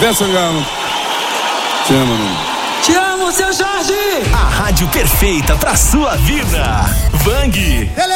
Ivete Sangalo. Te amo, mano. Te amo, seu Jorge! A rádio perfeita pra sua vida. Bang!